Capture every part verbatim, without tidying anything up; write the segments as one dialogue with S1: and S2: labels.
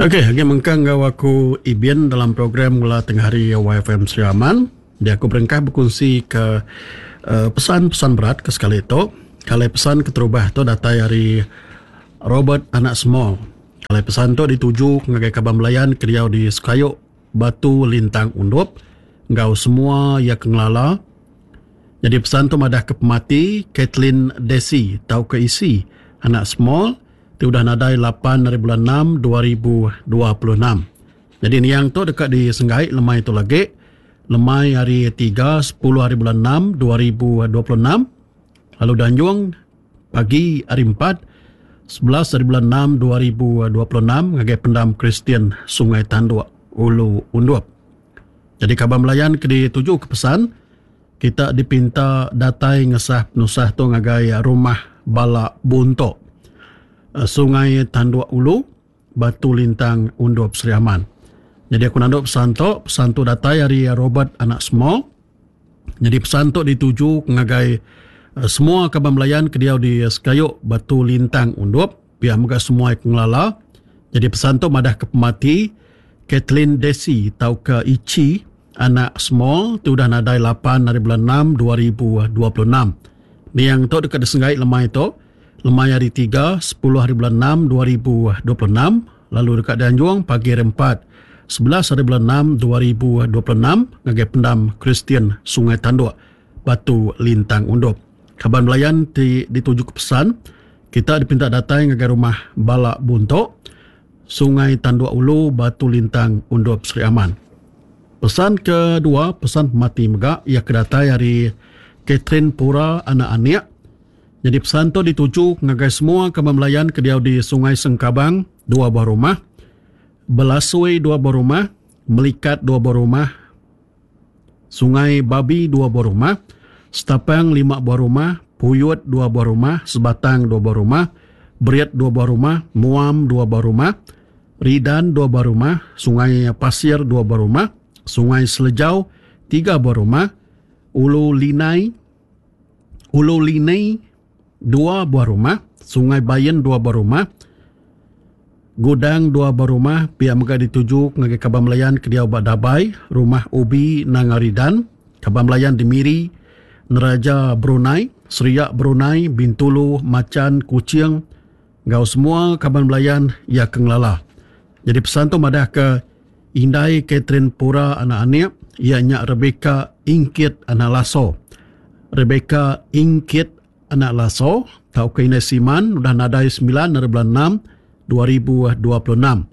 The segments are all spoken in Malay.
S1: Okey, lagi mengkang aku Ibian dalam program Gula Tengah Hari Y F M Sri Aman. Dia aku berengkah berkongsi ke uh, pesan-pesan berat ke sekali itu. Kalau pesan keterubah tu datai dari Robert anak small. Kalau pesan tu dituju ngagai Kabam Melayan ke dia di Sukayuk Batu Lintang Undup. Ngau semua ya kenglala. Jadi pesan tu madah ke pemati Kathleen Desi tau ke isi anak small. Itu dah nadai lapan dari bulan enam dua ribu dua puluh enam. Jadi ni yang tu dekat di Senggai lemai tu lagi. Lemai hari tiga sepuluh hari bulan enam dua ribu dua puluh enam. Lalu Danjung pagi hari empat sebelas hari bulan enam dua ribu dua puluh enam ngagai pendam Kristian Sungai Tanduk Ulu Undup. Jadi Kabam Melayan ke dituju ke pesan kita dipinta datai ngesah penusah tu ngagai rumah Bala Buntok. Sungai Tanduk Ulu, Batu Lintang Undup Sri Aman. Jadi aku nanduk pesan tu, pesan tu datai dari Robert anak small. Jadi pesan tu dituju ngagai uh, semua Kabam Melayan ke dia di Sukayuk Batu Lintang Undup, biar moga semua kenglala. Jadi pesan tu madah ke pemati Kathleen Desi tau ke Ichi anak small tu dah nadai lapan hari bulan enam dua ribu dua puluh enam. Ni yang tu dekat di Senggai lemai tu. Lemai hari tiga, sepuluh hari bulan enam dua ribu dua puluh enam. Lalu dekat Danjung pagi hari empat, sebelas hari bulan enam dua ribu dua puluh enam. Ngagai pendam Kristian Sungai Tanduk Batu Lintang Undup. Kabam Melayan di, dituju ke pesan. Kita dipinta datai ngagai rumah Bala Buntok, Sungai Tanduk Ulu, Batu Lintang Undup Sri Aman. Pesan kedua, pesan mati megak. Ia kedatai hari Catherine Pura anak Aniak. Jadi pesan tu dituju ngagai semua Kabam Melayan ke dia di Sungai Sengkabang, dua buah rumah. Belasui, dua buah rumah. Melikat, dua buah rumah. Sungai Babi, dua buah rumah. Setapang, lima buah rumah. Puyut, dua buah rumah. Sebatang, dua buah rumah. Beriat, dua buah rumah. Muam, dua buah rumah. Ridan, dua buah rumah. Sungai Pasir, dua buah rumah. Sungai Selejau, tiga buah rumah. Ulu Linai, Ulu Linai, dua buah rumah. Sungai Bayan, dua buah rumah. Gudang, dua buah rumah. Pihak mereka dituju ngagai Kabam Melayan ke dia Ubat Dabai. Rumah Ubi Nangaridan. Kabam Melayan di Miri, Neraja Brunei, Seriak Brunei, Bintulu, Macan, Kucing. Gau semua Kabam Melayan ya kenglala. Jadi pesan tu madah ke Indai Catherine Pura anak Aniak. Ianya Rebecca Ingkit anak Laso. Rebecca Ingkit anak Laso, tau ke Inai Siman, udah nadai sembilan dari bulan enam dua ribu dua puluh enam.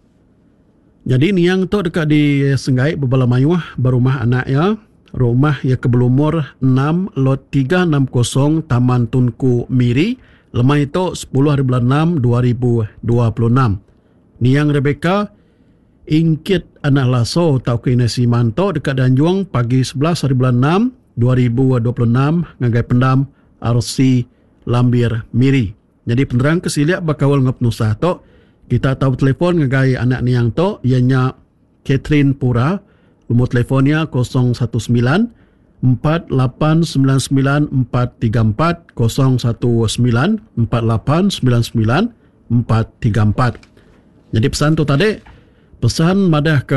S1: Jadi ni yang tu dekat di Senggai Bebala Mayuah, berumah anaknya, rumah yang kebelumur enam lot tiga enam kosong Taman Tunku Miri, lemah itu sepuluh hari bulan enam dua ribu dua puluh enam. Ni yang Rebecca Ingkit anak Laso, tau ke Inai Siman tu dekat Danjung pagi sebelas hari bulan enam dua ribu dua puluh enam ngagai pendam R C Lambir Miri. Jadi penerang kesiliak bakawal ngapnusah to. Kita tahu telefon ngagai anak ni yang to. Ianya Catherine Pura. Nombor telefonnya kosong satu sembilan empat lapan sembilan sembilan empat tiga empat kosong satu sembilan empat lapan sembilan sembilan empat tiga empat. Jadi pesan tu tadi. Pesan madah ke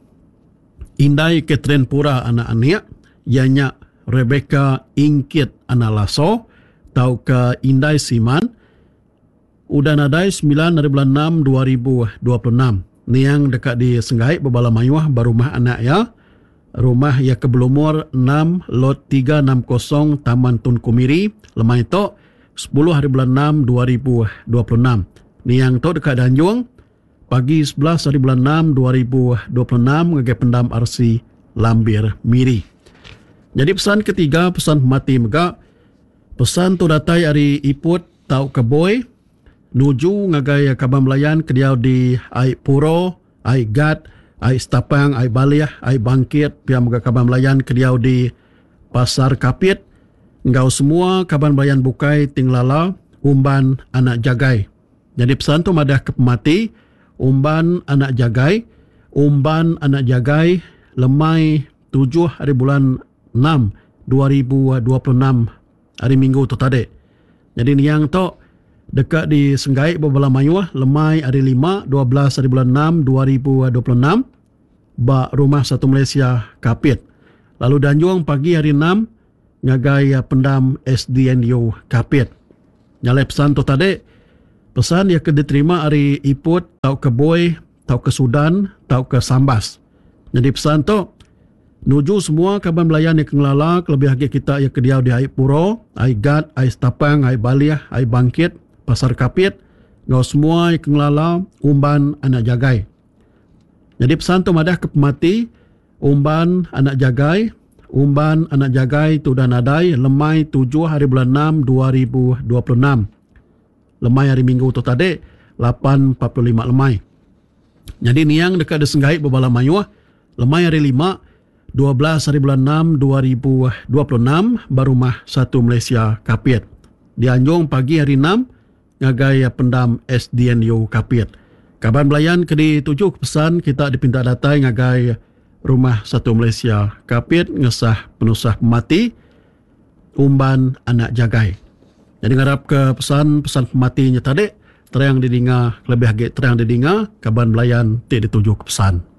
S1: Indai Catherine Pura anak Aniak. Ianya Rebecca Ingkit anak Laso, tau ke Indai Siman, udah nadai sembilan dari bulan enam dua ribu dua puluh enam. Ni yang dekat di Senggai Bebala Mayuah, berumah anak ya. Rumah yang kebelumur enam lot tiga enam kosong Taman Tunku Miri, lemah itu sepuluh hari bulan enam dua ribu dua puluh enam. Ni yang tu dekat Danjung, pagi sebelas hari bulan enam dua ribu dua puluh enam ngagai pendam R C Lambir Miri. Jadi pesan ketiga, pesan mati megak. Pesan tu datai hari Iput tau ke Boy. Nuju ngagai Kabam Melayan ke dia di Ai Puro, Ai Gat, Ai Setapang, Ai Baliah, Ai Bangkit. Pihak moga Kabam Melayan ke dia di Pasar Kapit. Engkau semua Kabam Melayan bukai tinglala umban anak jagai. Jadi pesan tu madah ke pemati. Umban anak jagai. Umban anak jagai lemai tujuh hari bulan enam dua ribu dua puluh enam hari Minggu tu tadi. Jadi ni yang tu dekat di Senggai Babala Mayuah, lemai hari lima, dua belas hari bulan enam, dua ribu dua puluh enam, ba Rumah Satu Malaysia Kapit. Lalu Danjung pagi hari enam, ngagai pendam S D N U Kapit. Nyalai pesan tu tadi, pesan yang diterima hari Iput, tau ke Boy, tau ke Sudan, tau ke Sambas. Jadi pesan tu, nuju semua kaban belayan yang kengelala, kelebih lagi kita yang kediau di Aik Puro, Aik Gad, Aik Setapang, Aik Baliah, Aik Bangkit, Pasar Kapit, ngau semua yang kengelala, umban anak jagai. Jadi pesan tu madah ke pemati, umban anak jagai, umban anak jagai tu dah nadai, lemai tujuh hari bulan enam, dua ribu dua puluh enam. Lemai hari Minggu tu tadi, lapan empat puluh lima lemai. Jadi niang dekat di Senggai Babala Mayuah, lemai hari lima, dua belas hari bulan enam, dua ribu dua puluh enam, Barumah Satu Malaysia Kapit. Di Anjung pagi hari enam, ngagai pendam S D N U Kapit. Kaban belayan ke di tujuh pesan kita dipinta datai ngagai Rumah Satu Malaysia Kapit ngesah penusah pemati umban anak jagai. Jadi ngarap ke pesan-pesan pematinya tadi terang didinga, lebih lagi terang didinga kaban belayan ti dituju ke pesan.